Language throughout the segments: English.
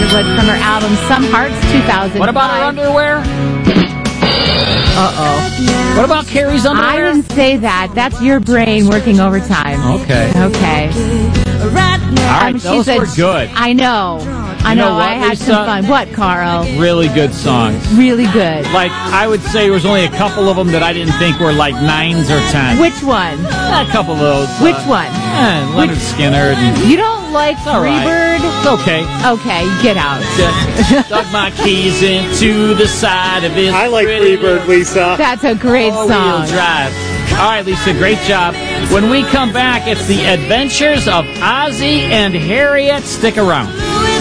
Hollywood from her album Some Hearts 2005. What about her underwear? Uh-oh. What about Carrie's underwear? I didn't say that. That's your brain working overtime. Okay. All right, those were good. I know. I know. What, I had Lisa? some fun. What, Carl? Really good songs. Really good. Like, I would say there was only a couple of them that I didn't think were like 9s or 10s. Which one? A couple of those. Which one? Leonard Skinner. You don't like Freebird? It's okay. Okay, get out. Dug my keys into the side of his. I like Freebird, Lisa. That's a great song. All-wheel drive. All right, Lisa, great job. When we come back, it's the adventures of Ozzie and Harriet. Stick around.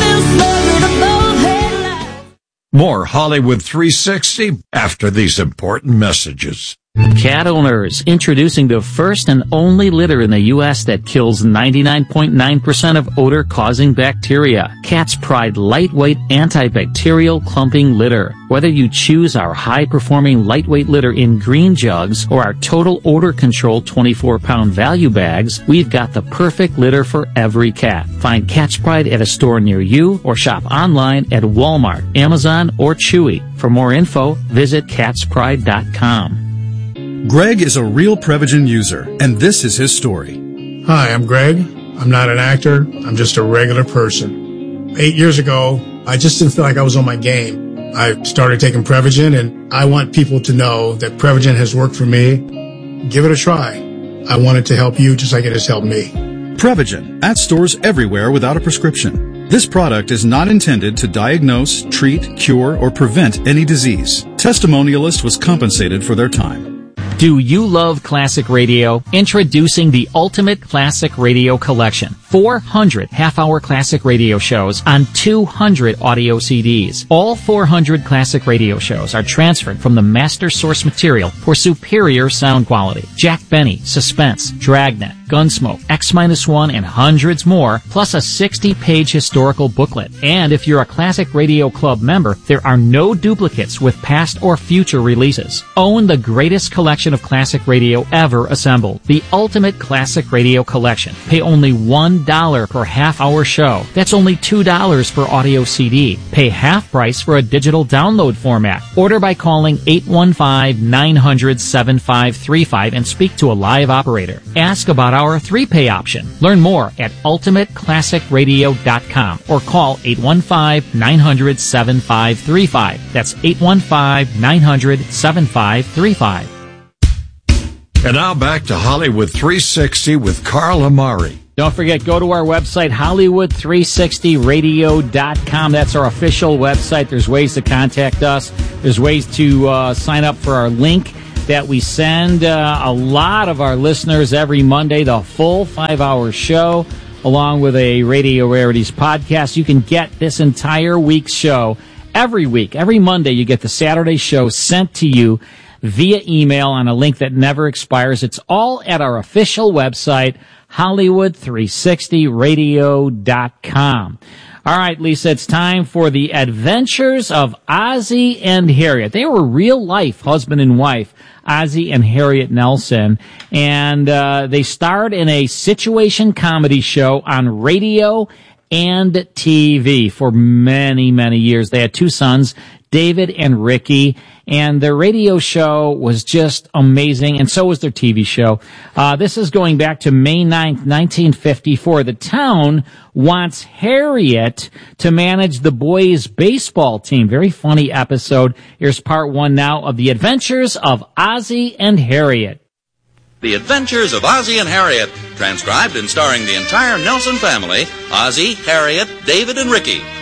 More Hollywood 360 after these important messages. Cat owners, introducing the first and only litter in the U.S. that kills 99.9% of odor-causing bacteria. Cat's Pride lightweight antibacterial clumping litter. Whether you choose our high-performing lightweight litter in green jugs or our total odor control 24-pound value bags, we've got the perfect litter for every cat. Find Cat's Pride at a store near you or shop online at Walmart, Amazon, or Chewy. For more info, visit catspride.com. Greg is a real Prevagen user, and this is his story. Hi, I'm Greg. I'm not an actor. I'm just a regular person. 8 years ago, I just didn't feel like I was on my game. I started taking Prevagen, and I want people to know that Prevagen has worked for me. Give it a try. I want it to help you just like it has helped me. Prevagen, at stores everywhere without a prescription. This product is not intended to diagnose, treat, cure, or prevent any disease. Testimonialist was compensated for their time. Do you love classic radio? Introducing the Ultimate Classic Radio Collection. 400 half-hour classic radio shows on 200 audio CDs. All 400 classic radio shows are transferred from the master source material for superior sound quality. Jack Benny, Suspense, Dragnet, Gunsmoke, X-1, and hundreds more, plus a 60-page historical booklet. And if you're a Classic Radio Club member, there are no duplicates with past or future releases. Own the greatest collection of classic radio ever assembled. The Ultimate Classic Radio Collection. Pay only $1 per half-hour show. That's only $2 per audio CD. Pay half price for a digital download format. Order by calling 815-900-7535 and speak to a live operator. Ask about our 3-pay option. Learn more at ultimateclassicradio.com or call 815-900-7535. That's 815-900-7535. And now back to Hollywood 360 with Carl Amari. Don't forget, go to our website, Hollywood360radio.com. That's our official website. There's ways to contact us. There's ways to sign up for our link that we send a lot of our listeners every Monday, the full 5-hour show, along with a Radio Rarities podcast. You can get this entire week's show every week. Every Monday, you get the Saturday show sent to you via email on a link that never expires. It's all at our official website, Hollywood360radio.com. All right, Lisa, it's time for the adventures of Ozzie and Harriet. They were real-life husband and wife, Ozzie and Harriet Nelson, and they starred in a situation comedy show on radio and TV for many, many years. They had 2 sons, David and Ricky, and their radio show was just amazing, and so was their TV show. This is going back to May 9th, 1954. The town wants Harriet to manage the boys' baseball team. Very funny episode. Here's part 1 now of The Adventures of Ozzie and Harriet. The Adventures of Ozzie and Harriet, transcribed and starring the entire Nelson family, Ozzie, Harriet, David, and Ricky.